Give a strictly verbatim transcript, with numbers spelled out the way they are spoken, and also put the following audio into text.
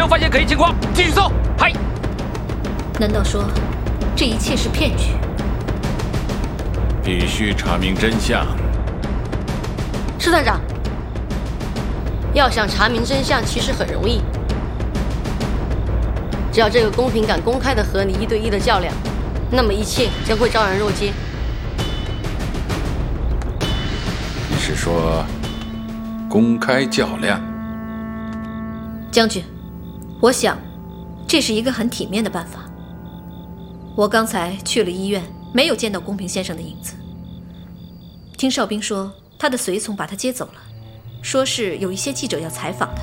发现可疑情况，继续搜。嗨。 难道说这一切是骗局？ 必须查明真相。 是探长，要想查明真相，其实很容易，只要这个公平敢公开的和你一对一的较量，那么一切将会昭然若揭。 你是说公开较量？ 将军，我想这是一个很体面的办法。我刚才去了医院，没有见到公平先生的影子。听哨兵说，他的随从把他接走了，说是有一些记者要采访他。